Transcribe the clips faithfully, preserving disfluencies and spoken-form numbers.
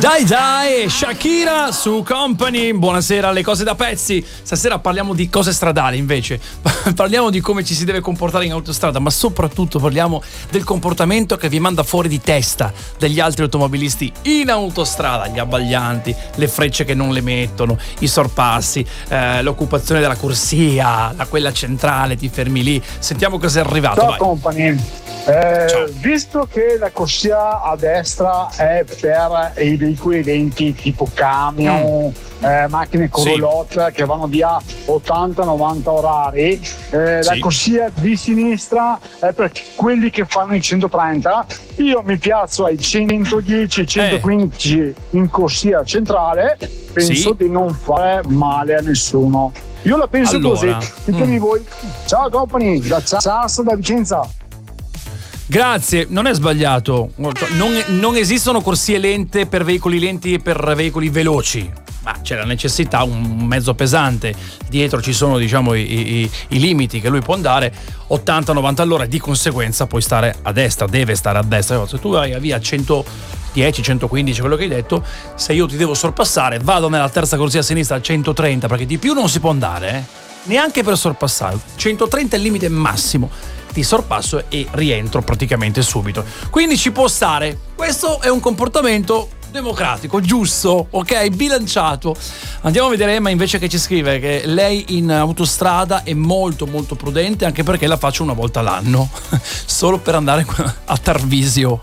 Dai dai, Shakira su Company. Buonasera, le cose da pezzi. Stasera parliamo di cose stradali invece. Parliamo di come ci si deve comportare in autostrada, ma soprattutto parliamo del comportamento che vi manda fuori di testa degli altri automobilisti in autostrada. Gli abbaglianti, le frecce che non le mettono, i sorpassi, eh, l'occupazione della corsia, la quella centrale, ti fermi lì. Sentiamo cosa è arrivato. Ciao vai. Company. Eh, visto che la corsia a destra è per i veicoli lenti tipo camion, mm. eh, macchine con sì. roulotte che vanno via ottanta novanta orari, eh, sì. la corsia di sinistra è per quelli che fanno i centotrenta. Io mi piazzo ai centodieci centoquindici eh. in corsia centrale, penso sì. di non fare male a nessuno. Io la penso allora. così. Ditemi mm. voi. Ciao Company, da Sasso, da Vicenza. Grazie, non è sbagliato. Non, non esistono corsie lente per veicoli lenti e per veicoli veloci, ma c'è la necessità, un mezzo pesante. Dietro ci sono, diciamo, i, i, i limiti che lui può andare ottanta novanta all'ora, e di conseguenza puoi stare a destra, deve stare a destra. Se tu vai a via centodieci centoquindici, quello che hai detto, se io ti devo sorpassare, vado nella terza corsia a sinistra al centotrenta, perché di più non si può andare, eh? Neanche per sorpassare. centotrenta è il limite massimo. Ti sorpasso e rientro praticamente subito. Quindi ci può stare. Questo è un comportamento democratico, giusto, ok? Bilanciato. Andiamo a vedere Emma invece che ci scrive che lei in autostrada è molto molto prudente, anche perché la faccio una volta l'anno, solo per andare a Tarvisio.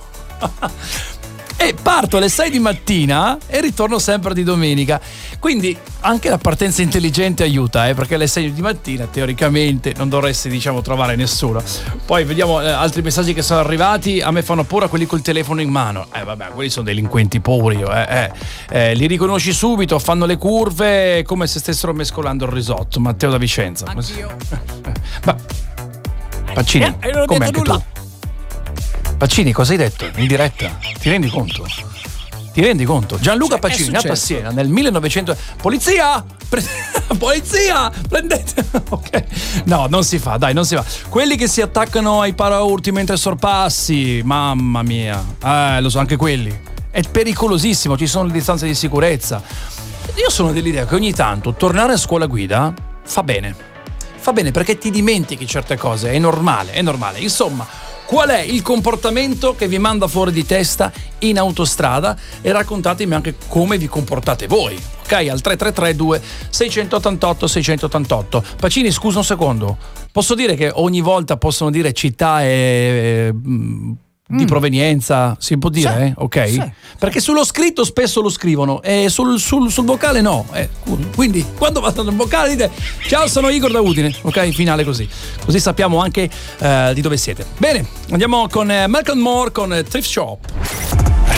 E parto alle sei di mattina e ritorno sempre di domenica. Quindi anche la partenza intelligente aiuta, eh, perché alle sei di mattina teoricamente non dovresti, diciamo, trovare nessuno. Poi vediamo eh, altri messaggi che sono arrivati. A me fanno paura quelli col telefono in mano. Eh vabbè, quelli sono delinquenti puri, eh, eh. Eh, li riconosci subito, fanno le curve come se stessero mescolando il risotto. Matteo da Vicenza. Anch'io. Ma Pacini, eh, non ho come detto anche nulla. tu? Pacini, cosa hai detto in diretta? Ti rendi conto? Ti rendi conto? Gianluca Cioè, Pacini, nato a Siena nel millenovecento. Polizia! Pre... Polizia! Prendete! Ok. No, non si fa, dai, non si fa. Quelli che si attaccano ai paraurti mentre sorpassi, mamma mia. Eh, lo so, anche quelli. È pericolosissimo, ci sono le distanze di sicurezza. Io sono dell'idea che ogni tanto tornare a scuola guida fa bene. Fa bene perché ti dimentichi certe cose, è normale, è normale. Insomma, qual è il comportamento che vi manda fuori di testa in autostrada? E raccontatemi anche come vi comportate voi, ok? Al tre tre tre due sei otto otto sei otto otto. Pacini, scusa un secondo, posso dire che ogni volta possono dire città e... e di mm. provenienza, si può dire, sì, eh? Ok? Sì. Perché sullo scritto spesso lo scrivono e sul, sul, sul vocale no. Eh, quindi quando vado nel vocale dite ciao, sono Igor da Udine, ok? Finale così. Così sappiamo anche uh, di dove siete. Bene, andiamo con uh, Malcolm Moore con uh, Thrift Shop.